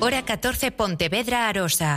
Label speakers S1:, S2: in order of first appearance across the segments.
S1: Hora 14, Pontevedra, Arosa.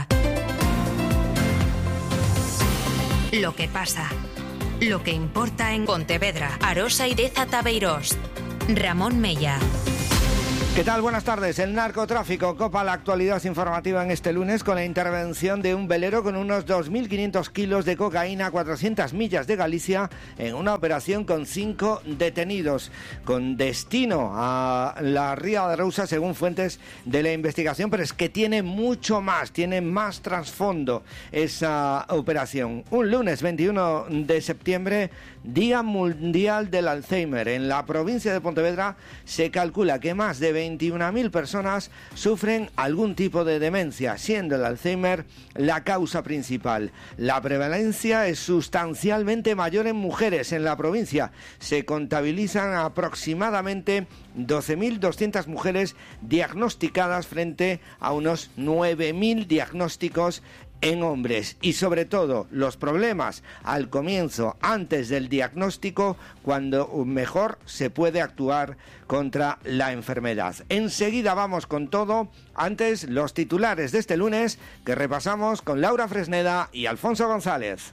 S1: Lo que pasa, lo que importa en Pontevedra, Arosa y Deza Tabeirós. Ramón Mella.
S2: ¿Qué tal? Buenas tardes. El narcotráfico copa la actualidad informativa en este lunes con la intervención de un velero con unos 2.500 kilos de cocaína a 400 millas de Galicia en una operación con 5 detenidos, con destino a la Ría de Arousa, según fuentes de la investigación, pero es que tiene mucho más, tiene más trasfondo esa operación. Un lunes 21 de septiembre, Día Mundial del Alzheimer. En la provincia de Pontevedra se calcula que más de 21.000 personas sufren algún tipo de demencia, siendo el Alzheimer la causa principal. La prevalencia es sustancialmente mayor en mujeres. En la provincia se contabilizan aproximadamente 12.200 mujeres diagnosticadas frente a unos 9.000 diagnósticos en hombres, y sobre todo los problemas al comienzo, antes del diagnóstico, cuando mejor se puede actuar contra la enfermedad. Enseguida vamos con todo. Antes, los titulares de este lunes que repasamos con Laura Fresneda y Alfonso González.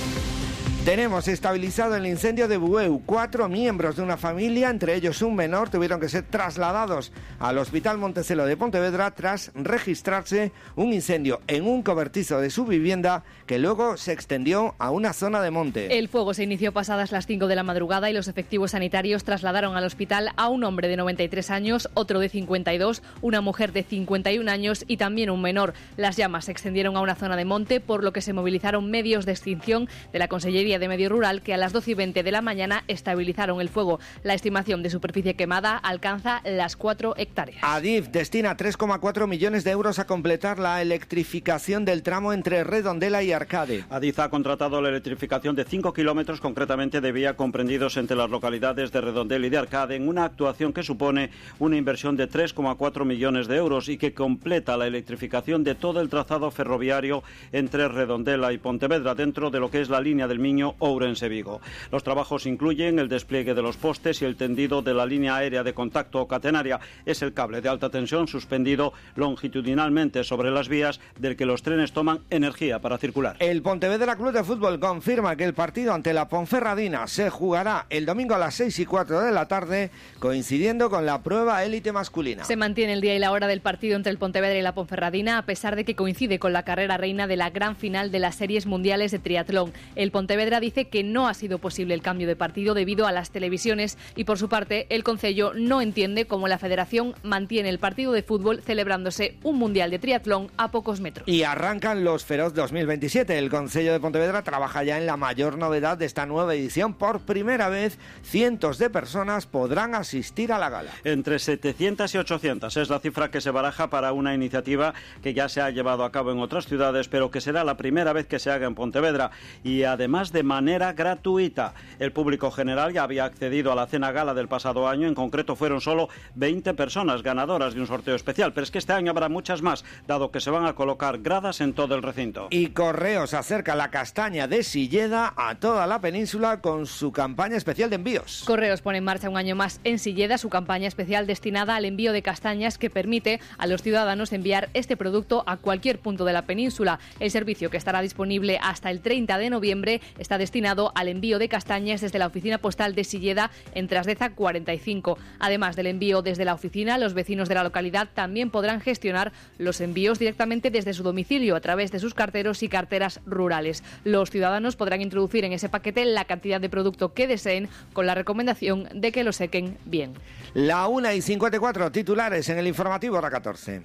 S2: Tenemos estabilizado el incendio de Bueu. 4 miembros de una familia, entre ellos un menor, tuvieron que ser trasladados al Hospital Montecelo de Pontevedra tras registrarse un incendio en un cobertizo de su vivienda que luego se extendió a una zona de monte.
S3: El fuego se inició pasadas las 5 de la madrugada y los efectivos sanitarios trasladaron al hospital a un hombre de 93 años, otro de 52, una mujer de 51 años y también un menor. Las llamas se extendieron a una zona de monte, por lo que se movilizaron medios de extinción de la Consellería de Medio Rural, que a las 12:20 de la mañana estabilizaron el fuego. La estimación de superficie quemada alcanza las 4 hectáreas.
S2: Adif destina 3,4 millones de euros a completar la electrificación del tramo entre Redondela y Arcade.
S4: Adif ha contratado la electrificación de 5 kilómetros, concretamente de vía comprendidos entre las localidades de Redondela y de Arcade, en una actuación que supone una inversión de 3,4 millones de euros y que completa la electrificación de todo el trazado ferroviario entre Redondela y Pontevedra, dentro de lo que es la línea del Miño Ourense-Vigo. Los trabajos incluyen el despliegue de los postes y el tendido de la línea aérea de contacto o catenaria. Es el cable de alta tensión suspendido longitudinalmente sobre las vías del que los trenes toman energía para circular.
S2: El Pontevedra Club de Fútbol confirma que el partido ante la Ponferradina se jugará el domingo a las 6:15 de la tarde, coincidiendo con la prueba élite masculina.
S3: Se mantiene el día y la hora del partido entre el Pontevedra y la Ponferradina, a pesar de que coincide con la carrera reina de la gran final de las series mundiales de triatlón. El Pontevedra dice que no ha sido posible el cambio de partido debido a las televisiones y, por su parte, el concello no entiende cómo la federación mantiene el partido de fútbol celebrándose un mundial de triatlón a pocos metros.
S2: Y arrancan los Feroz 2027. El concello de Pontevedra trabaja ya en la mayor novedad de esta nueva edición. Por primera vez, cientos de personas podrán asistir a la gala.
S4: Entre 700 y 800 es la cifra que se baraja para una iniciativa que ya se ha llevado a cabo en otras ciudades, pero que será la primera vez que se haga en Pontevedra, y además de manera gratuita. El público general ya había accedido a la cena gala del pasado año. En concreto fueron solo 20 personas ganadoras de un sorteo especial, pero es que este año habrá muchas más, dado que se van a colocar gradas en todo el recinto.
S2: Y Correos acerca la castaña de Silleda a toda la península con su campaña especial de envíos.
S3: Correos pone en marcha un año más en Silleda su campaña especial destinada al envío de castañas, que permite a los ciudadanos enviar este producto a cualquier punto de la península. El servicio, que estará disponible hasta el 30 de noviembre, está destinado al envío de castañas desde la oficina postal de Silleda en Trasdeza 45. Además del envío desde la oficina, los vecinos de la localidad también podrán gestionar los envíos directamente desde su domicilio a través de sus carteros y carteras rurales. Los ciudadanos podrán introducir en ese paquete la cantidad de producto que deseen, con la recomendación de que lo sequen bien.
S2: La 1:54, titulares en el informativo hora 14.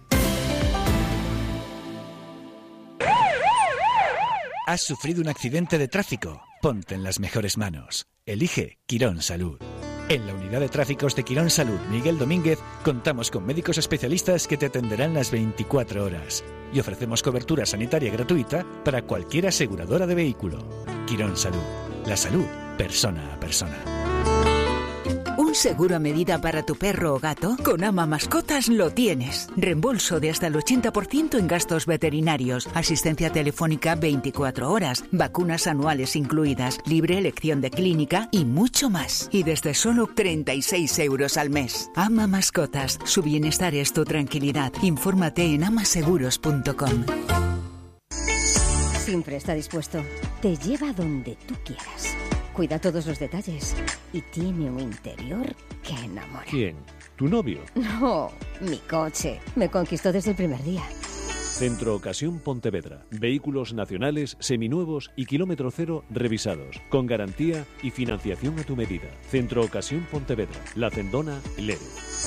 S5: ¿Has sufrido un accidente de tráfico? Ponte en las mejores manos. Elige Quirón Salud. En la unidad de tráficos de Quirón Salud Miguel Domínguez contamos con médicos especialistas que te atenderán las 24 horas y ofrecemos cobertura sanitaria gratuita para cualquier aseguradora de vehículo. Quirón Salud. La salud, persona a persona.
S6: ¿Un seguro a medida para tu perro o gato? Con Ama Mascotas lo tienes. Reembolso de hasta el 80% en gastos veterinarios, asistencia telefónica 24 horas, vacunas anuales incluidas, libre elección de clínica y mucho más. Y desde solo 36 euros al mes. Ama Mascotas. Su bienestar es tu tranquilidad. Infórmate en amaseguros.com.
S7: Siempre está dispuesto. Te lleva donde tú quieras. Cuida todos los detalles. Y tiene un interior que enamora.
S8: ¿Quién? ¿Tu novio?
S7: No, mi coche. Me conquistó desde el primer día.
S8: Centro Ocasión Pontevedra. Vehículos nacionales, seminuevos y kilómetro cero revisados. Con garantía y financiación a tu medida. Centro Ocasión Pontevedra. La Cendona, Lere.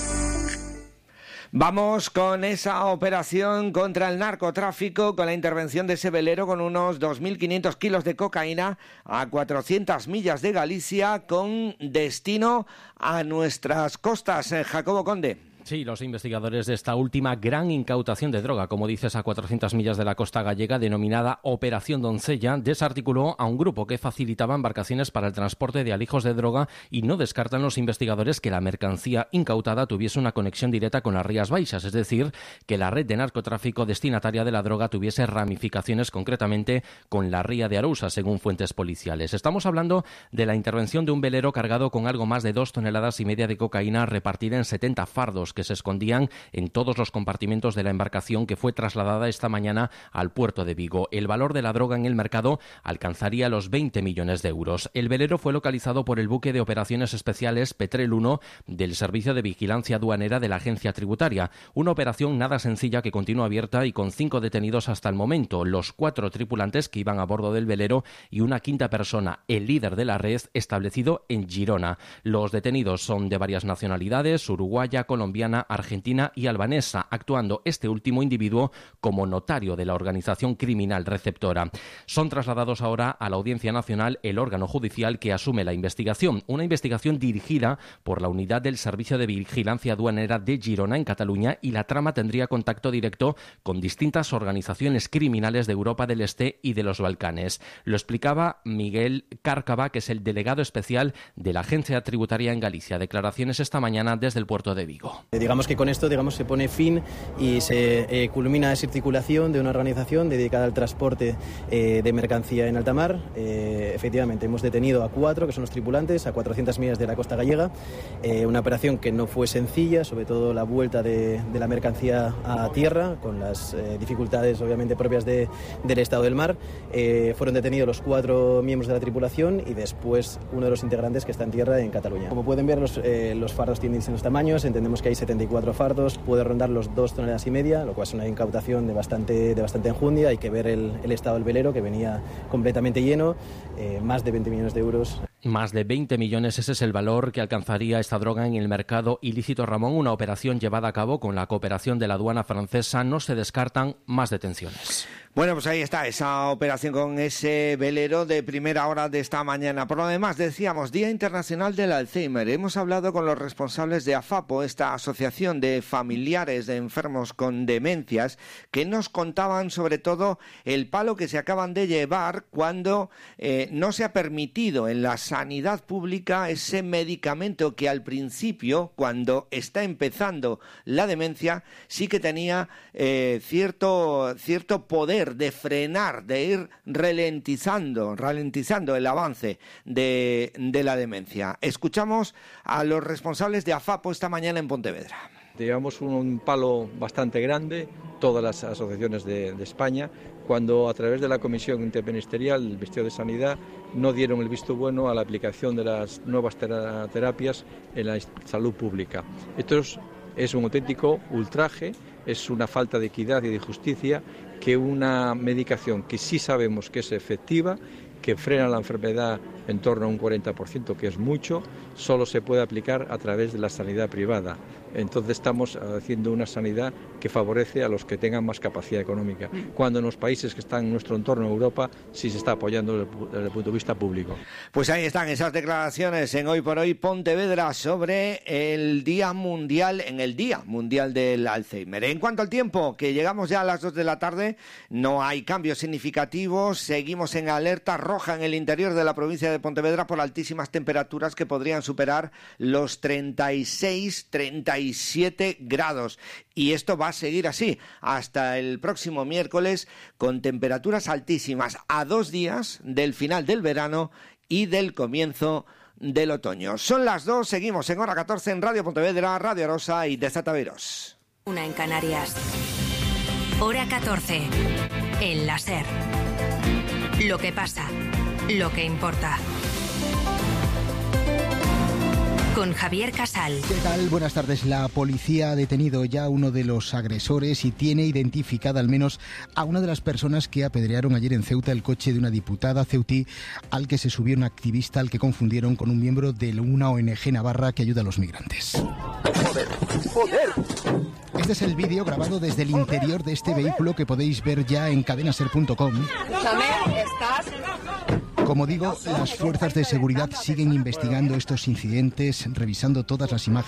S2: Vamos con esa operación contra el narcotráfico, con la intervención de ese velero con unos 2.500 kilos de cocaína a 400 millas de Galicia, con destino a nuestras costas. Jacobo Conde.
S9: Sí, los investigadores de esta última gran incautación de droga, como dices, a 400 millas de la costa gallega, denominada Operación Doncella, desarticuló a un grupo que facilitaba embarcaciones para el transporte de alijos de droga, y no descartan los investigadores que la mercancía incautada tuviese una conexión directa con las Rías Baixas, es decir, que la red de narcotráfico destinataria de la droga tuviese ramificaciones concretamente con la ría de Arousa, según fuentes policiales. Estamos hablando de la intervención de un velero cargado con algo más de 2,5 toneladas de cocaína repartida en 70 fardos que se escondían en todos los compartimentos de la embarcación, que fue trasladada esta mañana al puerto de Vigo. El valor de la droga en el mercado alcanzaría los 20 millones de euros. El velero fue localizado por el buque de operaciones especiales Petrel 1 del Servicio de Vigilancia Aduanera de la Agencia Tributaria. Una operación nada sencilla que continúa abierta y con 5 detenidos hasta el momento, los 4 tripulantes que iban a bordo del velero y una quinta persona, el líder de la red, establecido en Girona. Los detenidos son de varias nacionalidades, uruguaya, colombiana, argentina y albanesa, actuando este último individuo como notario de la organización criminal receptora. Son trasladados ahora a la Audiencia Nacional, el órgano judicial que asume la investigación, una investigación dirigida por la Unidad del Servicio de Vigilancia Aduanera de Girona, en Cataluña, y la trama tendría contacto directo con distintas organizaciones criminales de Europa del Este y de los Balcanes. Lo explicaba Miguel Cárcava, que es el delegado especial de la Agencia Tributaria en Galicia. Declaraciones esta mañana desde el puerto de Vigo.
S10: Digamos que con esto se pone fin y se culmina esa articulación de una organización dedicada al transporte de mercancía en alta mar. Efectivamente, hemos detenido a 4, que son los tripulantes, a 400 millas de la costa gallega. Una operación que no fue sencilla, sobre todo la vuelta de la mercancía a tierra, con las dificultades obviamente propias del estado del mar. Fueron detenidos los 4 miembros de la tripulación y después uno de los integrantes que está en tierra en Cataluña. Como pueden ver, los fardos tienen distintos tamaños. Entendemos que hay 74 fardos, puede rondar los 2,5 toneladas, lo cual es una incautación de bastante enjundia. Hay que ver el estado del velero, que venía completamente lleno, más de 20 millones de euros.
S9: Más de 20 millones, ese es el valor que alcanzaría esta droga en el mercado ilícito. Ramón, una operación llevada a cabo con la cooperación de la aduana francesa. No se descartan más detenciones.
S2: Bueno, pues ahí está esa operación con ese velero de primera hora de esta mañana. Por lo demás, decíamos, Día Internacional del Alzheimer. Hemos hablado con los responsables de AFAPO, esta asociación de familiares de enfermos con demencias, que nos contaban sobre todo el palo que se acaban de llevar cuando no se ha permitido en la sanidad pública ese medicamento que al principio, cuando está empezando la demencia, sí que tenía cierto poder de frenar, de ir ralentizando el avance de la demencia. Escuchamos a los responsables de AFAPO esta mañana en Pontevedra.
S11: Llevamos un palo bastante grande, todas las asociaciones de España, cuando a través de la Comisión Interministerial del Ministerio de Sanidad no dieron el visto bueno a la aplicación de las nuevas terapias en la salud pública. Esto es un auténtico ultraje, es una falta de equidad y de justicia que una medicación que sí sabemos que es efectiva, que frena la enfermedad en torno a un 40%, que es mucho, solo se puede aplicar a través de la sanidad privada. Entonces estamos haciendo una sanidad que favorece a los que tengan más capacidad económica, cuando en los países que están en nuestro entorno, Europa, sí se está apoyando desde el punto de vista público.
S2: Pues ahí están esas declaraciones en Hoy por Hoy Pontevedra sobre el Día Mundial, en el Día Mundial del Alzheimer. En cuanto al tiempo, que llegamos ya a las 2 de la tarde, no hay cambios significativos, seguimos en alerta roja en el interior de la provincia de Pontevedra por altísimas temperaturas que podrían superar los 36-37 grados. Y esto va a seguir así hasta el próximo miércoles, con temperaturas altísimas a 2 días del final del verano y del comienzo del otoño. Son las 2, seguimos en hora 14 en Radio Pontevedra, Radio Arosa y Deza Taberos.
S1: Una en Canarias. Hora 14. En la SER. Lo que pasa, lo que importa. Con Javier Casal.
S12: ¿Qué tal? Buenas tardes. La policía ha detenido ya a uno de los agresores y tiene identificada al menos a una de las personas que apedrearon ayer en Ceuta el coche de una diputada ceutí al que se subió un activista al que confundieron con un miembro de una ONG navarra que ayuda a los migrantes. ¡Joder! Este es el vídeo grabado desde el interior de este vehículo que podéis ver ya en cadenaser.com. Como digo, las fuerzas de seguridad siguen investigando estos incidentes, revisando todas las imágenes